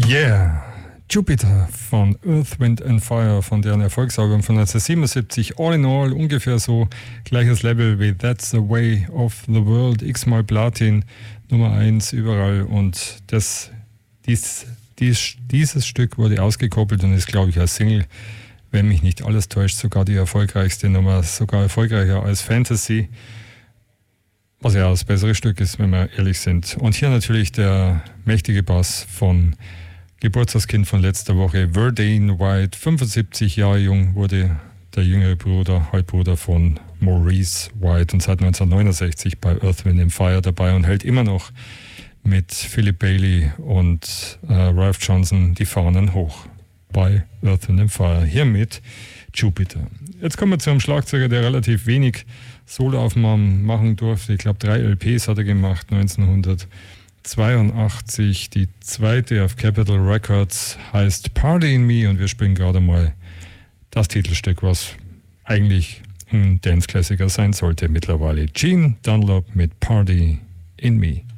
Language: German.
Yeah! Jupiter von Earth, Wind and Fire, von deren Erfolgsalbum von 1977. All in all ungefähr so gleiches Level wie That's the Way of the World, x-mal Platin, Nummer 1 überall. Und dieses Stück wurde ausgekoppelt und ist, glaube ich, als Single, wenn mich nicht alles täuscht, sogar die erfolgreichste Nummer, sogar erfolgreicher als Fantasy. Was ja das bessere Stück ist, wenn wir ehrlich sind. Und hier natürlich der mächtige Bass von Geburtstagskind von letzter Woche, Verdane White, 75 Jahre jung, wurde der jüngere Bruder, Halbbruder von Maurice White und seit 1969 bei Earth, Wind & Fire dabei und hält immer noch mit Philip Bailey und Ralph Johnson die Fahnen hoch bei Earth, Wind & Fire. Hier mit Jupiter. Jetzt kommen wir zu einem Schlagzeuger, der relativ wenig Soloaufnahmen machen durfte. Ich glaube 3 LPs hat er gemacht, 1982. Die zweite auf Capitol Records heißt Party in Me und wir spielen gerade mal das Titelstück, was eigentlich ein Dance-Klassiker sein sollte mittlerweile. Gene Dunlop mit Party in Me.